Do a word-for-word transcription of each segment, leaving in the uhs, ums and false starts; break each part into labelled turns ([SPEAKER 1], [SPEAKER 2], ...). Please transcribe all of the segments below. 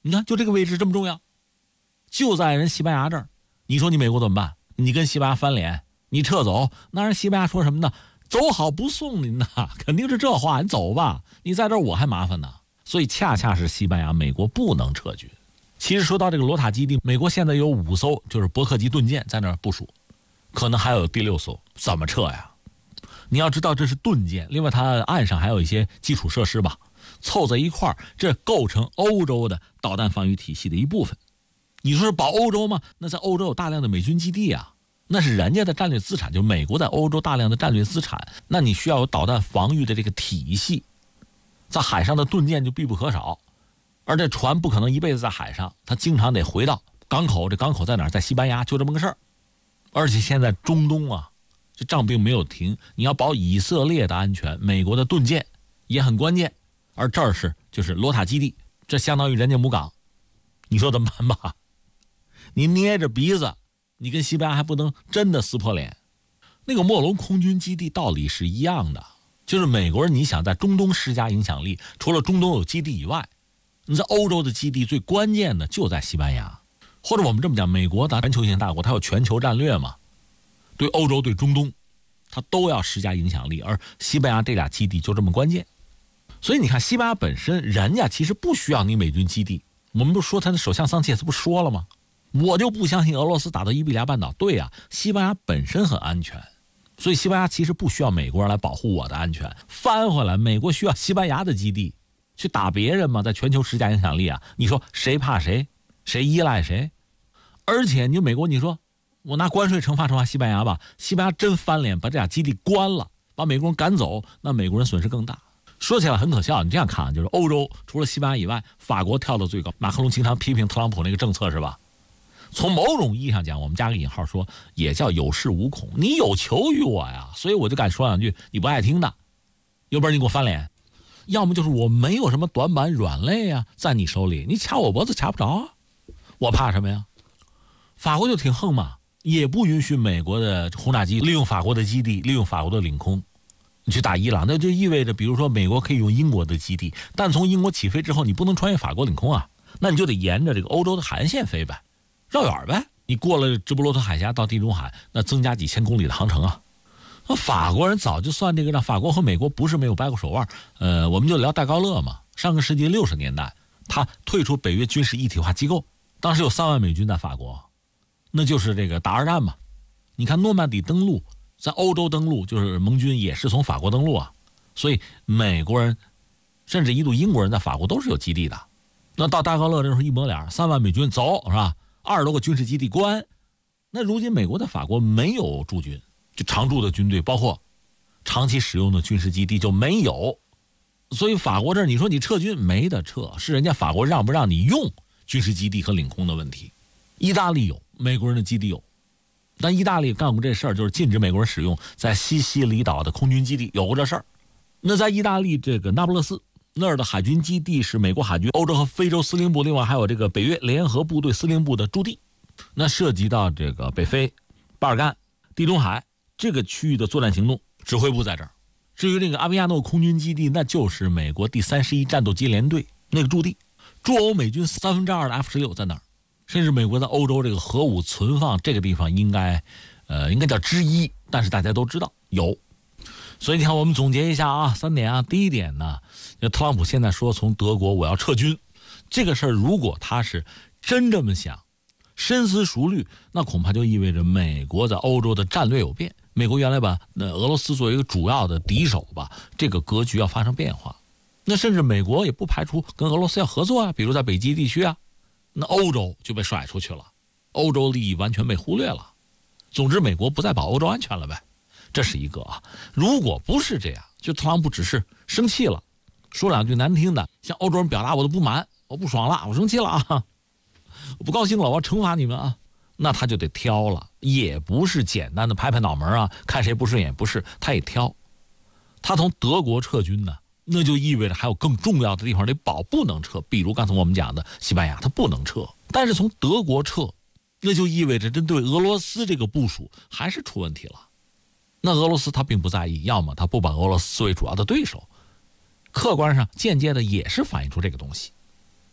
[SPEAKER 1] 你看，就这个位置这么重要，就在人西班牙这儿。你说你美国怎么办？你跟西班牙翻脸，你撤走，那人西班牙说什么呢？走好不送您呐，肯定是这话。你走吧，你在这儿我还麻烦呢。所以恰恰是西班牙，美国不能撤军。其实说到这个罗塔基地，美国现在有五艘就是伯克级盾舰在那儿部署，可能还有第六艘，怎么撤呀？你要知道这是盾舰，另外它岸上还有一些基础设施吧，凑在一块儿，这构成欧洲的导弹防御体系的一部分。你说是保欧洲吗？那在欧洲有大量的美军基地啊，那是人家的战略资产，就是美国在欧洲大量的战略资产。那你需要有导弹防御的这个体系，在海上的盾舰就必不可少。而这船不可能一辈子在海上，它经常得回到港口。这港口在哪儿？在西班牙，就这么个事儿。而且现在中东啊，这仗并没有停，你要保以色列的安全，美国的盾舰也很关键。而这儿是就是罗塔基地，这相当于人家母港，你说怎么办吧？你捏着鼻子，你跟西班牙还不能真的撕破脸。那个莫龙空军基地道理是一样的，就是美国人你想在中东施加影响力，除了中东有基地以外，你在欧洲的基地最关键的就在西班牙。或者我们这么讲，美国咱全球性大国，它有全球战略嘛，对欧洲对中东它都要施加影响力，而西班牙这俩基地就这么关键。所以你看西班牙本身人家其实不需要你美军基地。我们不说他的首相桑切斯不说了吗？我就不相信俄罗斯打到伊比利亚半岛。对呀、啊，西班牙本身很安全，所以西班牙其实不需要美国人来保护我的安全。翻回来，美国需要西班牙的基地去打别人嘛，在全球施加影响力啊。你说谁怕谁，谁依赖谁？而且你美国，你说我拿关税惩罚惩罚西班牙吧，西班牙真翻脸，把这俩基地关了，把美国人赶走，那美国人损失更大。说起来很可笑，你这样看，就是欧洲除了西班牙以外，法国跳到最高。马克龙经常批评特朗普那个政策是吧？从某种意义上讲，我们加个引号说，也叫有恃无恐。你有求于我呀，所以我就敢说两句你不爱听的，有本事你给我翻脸。要么就是我没有什么短板软肋啊，在你手里，你掐我脖子掐不着啊，我怕什么呀？法国就挺横嘛，也不允许美国的轰炸机利用法国的基地，利用法国的领空你去打伊朗。那就意味着比如说美国可以用英国的基地，但从英国起飞之后你不能穿越法国领空啊，那你就得沿着这个欧洲的海岸线飞呗，绕远呗。你过了直布罗陀海峡到地中海，那增加几千公里的航程啊。那法国人早就算这个，让法国和美国不是没有掰过手腕。呃，我们就聊戴高乐嘛，上个世纪六十年代他退出北约军事一体化机构，当时有三万美军在法国，那就是这个打二战嘛。你看诺曼底登陆，在欧洲登陆，就是盟军也是从法国登陆啊，所以美国人甚至一度英国人在法国都是有基地的。那到戴高乐这时候一抹脸，三万美军走是吧？二十多个军事基地关。那如今美国在法国没有驻军，就常驻的军队，包括长期使用的军事基地就没有。所以法国这儿你说你撤军没得撤，是人家法国让不让你用军事基地和领空的问题。意大利有，美国人的基地有，但意大利干过这事儿，就是禁止美国人使用在西西里岛的空军基地，有过这事儿。那在意大利这个那不勒斯那儿的海军基地是美国海军欧洲和非洲司令部，另外还有这个北约联合部队司令部的驻地。那涉及到这个北非、巴尔干、地中海这个区域的作战行动，指挥部在这儿。至于这个阿维亚诺空军基地，那就是美国第三十一战斗机联队那个驻地，驻欧美军三分之二的 F 十六在那儿。甚至美国在欧洲这个核武存放这个地方应该，呃，应该叫之一，但是大家都知道有。所以你看，我们总结一下啊，三点啊。第一点呢，特朗普现在说从德国我要撤军，这个事儿如果他是真这么想，深思熟虑，那恐怕就意味着美国在欧洲的战略有变。美国原来把那俄罗斯作为一个主要的敌手吧，这个格局要发生变化。那甚至美国也不排除跟俄罗斯要合作啊，比如在北极地区啊。那欧洲就被甩出去了，欧洲利益完全被忽略了。总之美国不再保欧洲安全了呗，这是一个啊。如果不是这样，就特朗普只是生气了，说两句难听的，向欧洲人表达我的不满，我不爽了，我生气了啊，我不高兴了，我要惩罚你们啊，那他就得挑了，也不是简单的拍拍脑门啊，看谁不顺眼，不是，他也挑。他从德国撤军呢，那就意味着还有更重要的地方得保，不能撤。比如刚才我们讲的西班牙，它不能撤。但是从德国撤，那就意味着针对俄罗斯这个部署还是出问题了。那俄罗斯他并不在意，要么他不把俄罗斯作为主要的对手，客观上间接的也是反映出这个东西。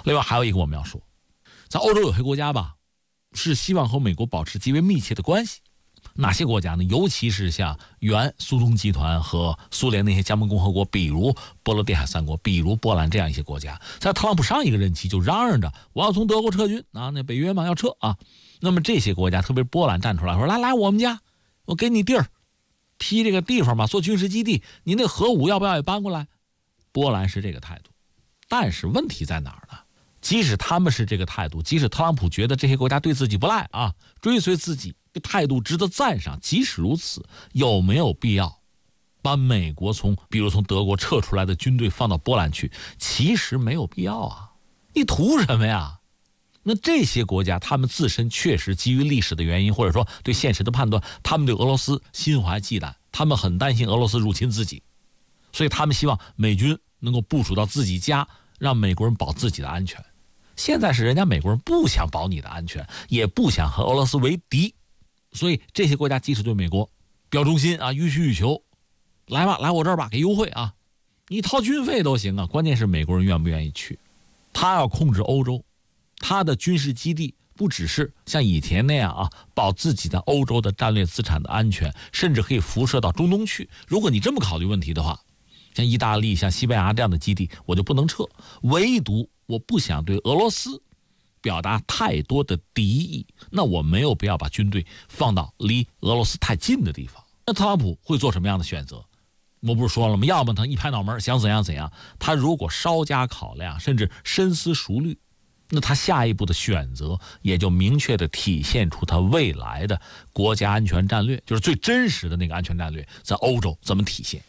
[SPEAKER 1] 另外还有一个我们要说，在欧洲有些国家吧，是希望和美国保持极为密切的关系。哪些国家呢？尤其是像原苏东集团和苏联那些加盟共和国，比如波罗的海三国，比如波兰这样一些国家，在特朗普上一个任期就嚷嚷着我要从德国撤军啊，那北约嘛要撤啊。那么这些国家，特别是波兰站出来说，来来我们家，我给你地儿，批这个地方嘛，做军事基地，你那核武要不要也搬过来？波兰是这个态度，但是问题在哪儿呢？即使他们是这个态度，即使特朗普觉得这些国家对自己不赖啊，追随自己的态度值得赞赏，即使如此，有没有必要把美国从比如从德国撤出来的军队放到波兰去？其实没有必要啊，你图什么呀？那这些国家他们自身确实基于历史的原因，或者说对现实的判断，他们对俄罗斯心怀忌惮，他们很担心俄罗斯入侵自己，所以他们希望美军能够部署到自己家，让美国人保自己的安全。现在是人家美国人不想保你的安全，也不想和俄罗斯为敌，所以这些国家即使对美国表忠心啊，予取予求，来吧，来我这儿吧，给优惠啊，你掏军费都行啊，关键是美国人愿不愿意去。他要控制欧洲，他的军事基地不只是像以前那样啊，保自己的欧洲的战略资产的安全，甚至可以辐射到中东去。如果你这么考虑问题的话，像意大利、像西班牙这样的基地我就不能撤，唯独我不想对俄罗斯表达太多的敌意，那我没有必要把军队放到离俄罗斯太近的地方。那特朗普会做什么样的选择？我不是说了吗？要么他一拍脑门想怎样怎样，他如果稍加考量，甚至深思熟虑，那他下一步的选择也就明确地体现出他未来的国家安全战略，就是最真实的那个安全战略在欧洲怎么体现。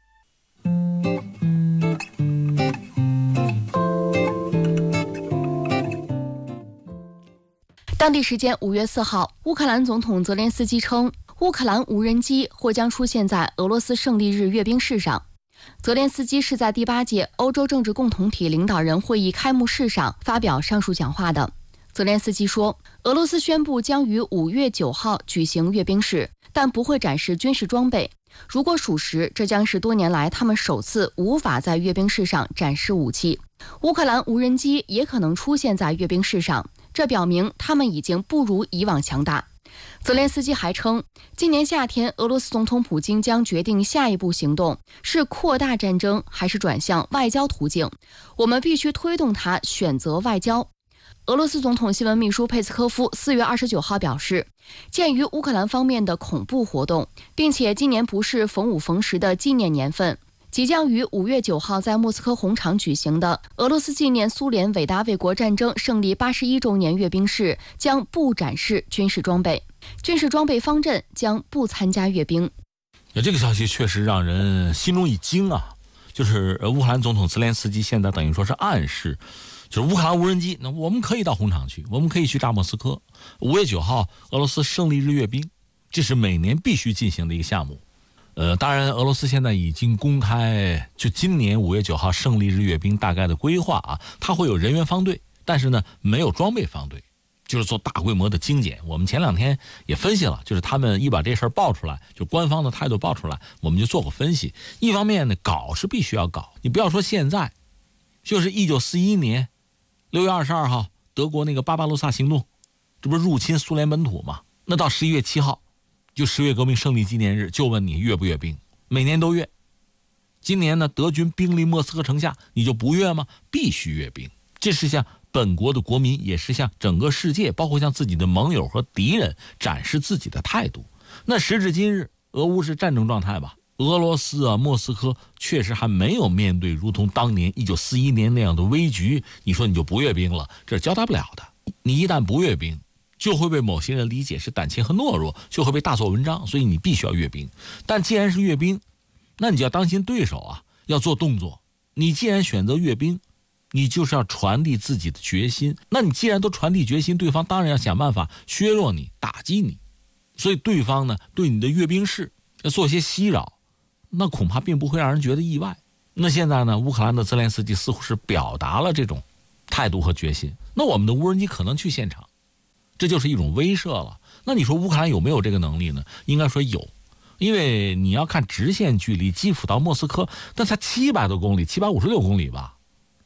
[SPEAKER 2] 当地时间五月四号，乌克兰总统泽连斯基称，乌克兰无人机或将出现在俄罗斯胜利日阅兵式上。泽连斯基是在第八届欧洲政治共同体领导人会议开幕式上发表上述讲话的。泽连斯基说，俄罗斯宣布将于五月九号举行阅兵式，但不会展示军事装备。如果属实，这将是多年来他们首次无法在阅兵式上展示武器。乌克兰无人机也可能出现在阅兵式上，这表明他们已经不如以往强大。泽连斯基还称，今年夏天俄罗斯总统普京将决定下一步行动是扩大战争还是转向外交途径，我们必须推动他选择外交。俄罗斯总统新闻秘书佩斯科夫四月二十九号表示，鉴于乌克兰方面的恐怖活动，并且今年不是逢五逢十的纪念年份，即将于五月九号在莫斯科红场举行的俄罗斯纪念苏联伟大卫国战争胜利八十一周年阅兵式将不展示军事装备，军事装备方阵将不参加阅兵。
[SPEAKER 1] 这个消息确实让人心中一惊啊！就是乌克兰总统泽连斯基现在等于说是暗示，就是乌克兰无人机，那我们可以到红场去，我们可以去炸莫斯科。五月九号，俄罗斯胜利日阅兵，这是每年必须进行的一个项目。呃，当然，俄罗斯现在已经公开，就今年五月九号胜利日阅兵大概的规划啊，它会有人员方队，但是呢，没有装备方队，就是做大规模的精简。我们前两天也分析了，就是他们一把这事儿爆出来，就官方的态度爆出来，我们就做过分析。一方面呢，搞是必须要搞，你不要说现在，就是一九四一年六月二十二号，德国那个巴巴罗萨行动，这不是入侵苏联本土吗？那到十一月七号。就十月革命胜利纪念日，就问你阅不阅兵？每年都阅。今年呢，德军兵临莫斯科城下，你就不阅吗？必须阅兵。这是向本国的国民，也是向整个世界，包括向自己的盟友和敌人展示自己的态度。那时至今日，俄乌是战争状态吧？俄罗斯啊，莫斯科确实还没有面对如同当年一九四一年那样的危局。你说你就不阅兵了，这是交代不了的。你一旦不阅兵，就会被某些人理解是胆怯和懦弱，就会被大做文章，所以你必须要阅兵。但既然是阅兵，那你就要当心对手啊，要做动作。你既然选择阅兵，你就是要传递自己的决心。那你既然都传递决心，对方当然要想办法削弱你、打击你。所以对方呢，对你的阅兵式要做些袭扰，那恐怕并不会让人觉得意外。那现在呢，乌克兰的泽连斯基似乎是表达了这种态度和决心，那我们的无人机可能去现场，这就是一种威慑了。那你说乌克兰有没有这个能力呢？应该说有，因为你要看直线距离，基辅到莫斯科，那才七百多公里，七百五十六公里吧。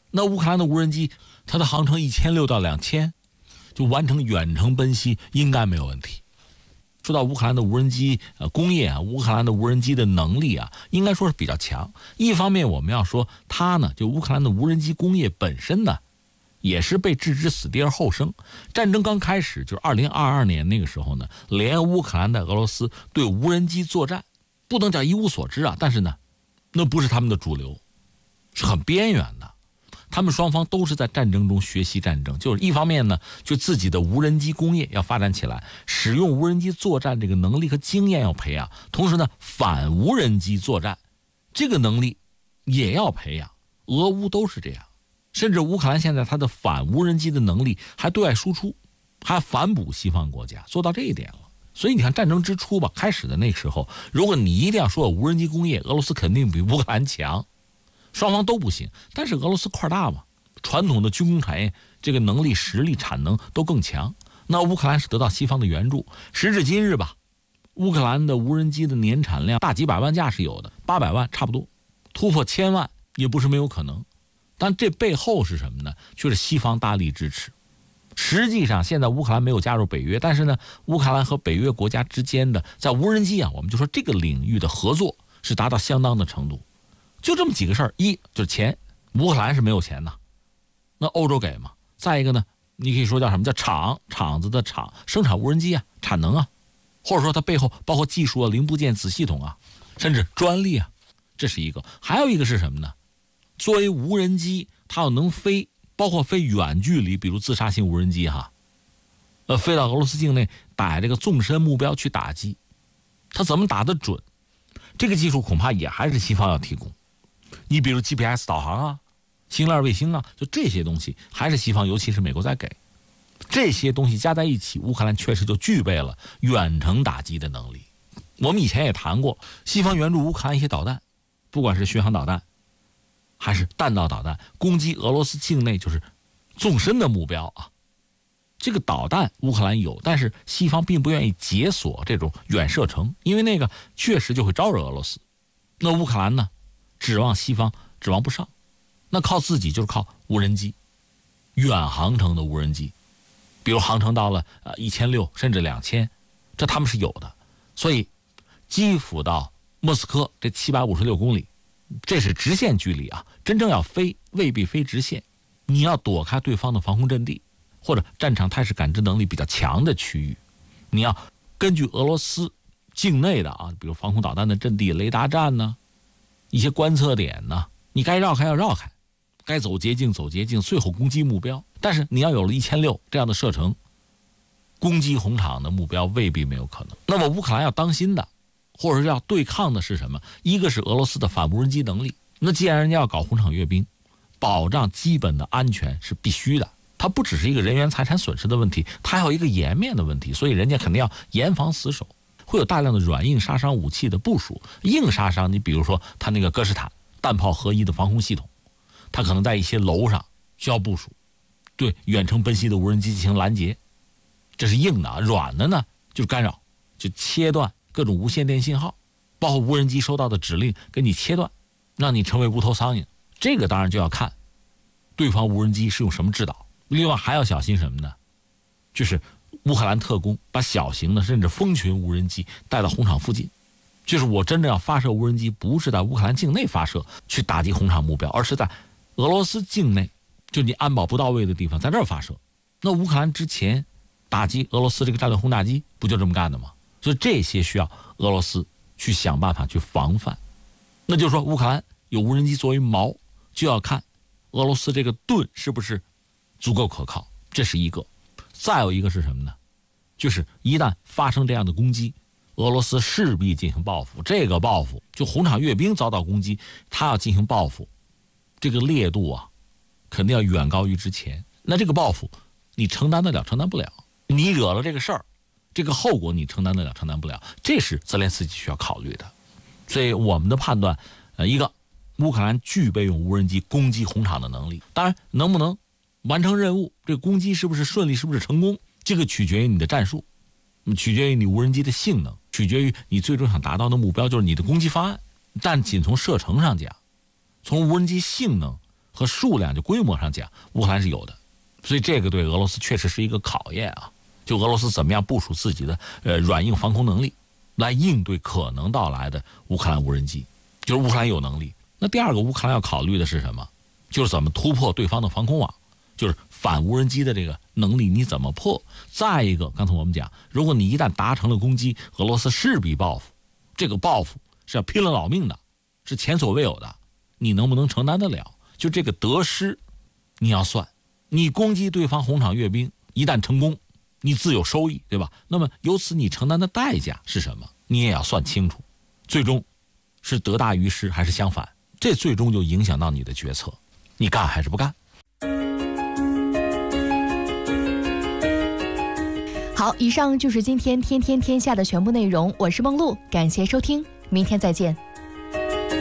[SPEAKER 1] 那乌克兰的无人机，它的航程一千六到两千，就完成远程奔袭应该没有问题。说到乌克兰的无人机呃工业啊，乌克兰的无人机的能力啊，应该说是比较强。一方面我们要说它呢，就乌克兰的无人机工业本身呢，也是被置之死地而后生。战争刚开始，就是二零二二年那个时候呢，连乌克兰的俄罗斯对无人机作战，不能叫一无所知啊，但是呢，那不是他们的主流，是很边缘的。他们双方都是在战争中学习战争，就是一方面呢，就自己的无人机工业要发展起来，使用无人机作战这个能力和经验要培养，同时呢，反无人机作战这个能力也要培养。俄乌都是这样，甚至乌克兰现在它的反无人机的能力还对外输出，还反哺西方国家，做到这一点了。所以你看战争之初吧，开始的那时候，如果你一定要说有无人机工业，俄罗斯肯定比乌克兰强，双方都不行。但是俄罗斯块大嘛，传统的军工产业这个能力、实力、产能都更强。那乌克兰是得到西方的援助，时至今日吧，乌克兰的无人机的年产量大几百万架是有的，八百万差不多，突破千万也不是没有可能。但这背后是什么呢？就是西方大力支持。实际上现在乌克兰没有加入北约，但是呢，乌克兰和北约国家之间的在无人机啊，我们就说这个领域的合作是达到相当的程度。就这么几个事儿，一就是钱，乌克兰是没有钱的，那欧洲给嘛。再一个呢，你可以说叫什么叫厂，厂子的厂，生产无人机啊，产能啊，或者说它背后包括技术啊、零部件、子系统啊，甚至专利啊，这是一个。还有一个是什么呢？作为无人机，它要能飞，包括飞远距离，比如自杀性无人机哈，呃，飞到俄罗斯境内打这个纵深目标去打击，它怎么打得准？这个技术恐怕也还是西方要提供。你比如 G P S 导航啊、星链卫星啊，就这些东西还是西方，尤其是美国在给。这些东西加在一起，乌克兰确实就具备了远程打击的能力。我们以前也谈过，西方援助乌克兰一些导弹，不管是巡航导弹还是弹道导弹，攻击俄罗斯境内就是纵深的目标啊。这个导弹乌克兰有，但是西方并不愿意解锁这种远射程，因为那个确实就会招惹俄罗斯。那乌克兰呢，指望西方指望不上，那靠自己就是靠无人机，远航程的无人机，比如航程到了呃一千六甚至两千，这他们是有的。所以基辅到莫斯科这七百五十六公里，这是直线距离啊，真正要飞未必飞直线，你要躲开对方的防空阵地或者战场态势感知能力比较强的区域，你要根据俄罗斯境内的啊，比如防空导弹的阵地、雷达站呢，一些观测点呢，你该绕开要绕开，该走捷径走捷径，最后攻击目标。但是你要有了一千六这样的射程，攻击红场的目标未必没有可能。那么乌克兰要当心的，或者是要对抗的是什么？一个是俄罗斯的反无人机能力。那既然人家要搞红场阅兵，保障基本的安全是必须的。它不只是一个人员财产损失的问题，它还有一个颜面的问题，所以人家肯定要严防死守，会有大量的软硬杀伤武器的部署。硬杀伤，你比如说它那个哥斯坦弹炮合一的防空系统，它可能在一些楼上需要部署，对远程奔袭的无人机进行拦截，这是硬的。软的呢就是干扰，就切断各种无线电信号，包括无人机收到的指令给你切断，让你成为无头苍蝇。这个当然就要看对方无人机是用什么制导。另外还要小心什么呢？就是乌克兰特工把小型的甚至蜂群无人机带到红场附近，就是我真正要发射无人机，不是在乌克兰境内发射去打击红场目标，而是在俄罗斯境内，就你安保不到位的地方，在这儿发射。那乌克兰之前打击俄罗斯这个战略轰炸机不就这么干的吗？所以这些需要俄罗斯去想办法去防范。那就是说乌克兰有无人机作为锚，就要看俄罗斯这个盾是不是足够可靠，这是一个。再有一个是什么呢？就是一旦发生这样的攻击，俄罗斯势必进行报复。这个报复就红场阅兵遭到攻击，他要进行报复，这个烈度啊肯定要远高于之前。那这个报复你承担得了承担不了，你惹了这个事儿，这个后果你承担得了承担不了，这是泽连斯基需要考虑的。所以我们的判断，呃，一个乌克兰具备用无人机攻击红场的能力，当然能不能完成任务，这个攻击是不是顺利，是不是成功，这个取决于你的战术，取决于你无人机的性能，取决于你最终想达到的目标，就是你的攻击方案。但仅从射程上讲，从无人机性能和数量就规模上讲，乌克兰是有的，所以这个对俄罗斯确实是一个考验啊。就俄罗斯怎么样部署自己的呃软硬防空能力，来应对可能到来的乌克兰无人机，就是乌克兰有能力。那第二个，乌克兰要考虑的是什么？就是怎么突破对方的防空网，就是反无人机的这个能力你怎么破。再一个，刚才我们讲，如果你一旦达成了攻击，俄罗斯势必报复，这个报复是要拼了老命的，是前所未有的，你能不能承担得了？就这个得失你要算，你攻击对方红场阅兵，一旦成功，你自有收益，对吧？那么由此你承担的代价是什么？你也要算清楚，最终是得大于失还是相反，这最终就影响到你的决策，你干还是不干。
[SPEAKER 3] 好，以上就是今天天天天下的全部内容，我是梦露，感谢收听，明天再见。